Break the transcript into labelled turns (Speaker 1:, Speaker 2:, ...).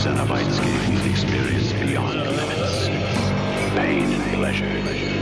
Speaker 1: Cenobites gain experience beyond limits. Pain and pleasure.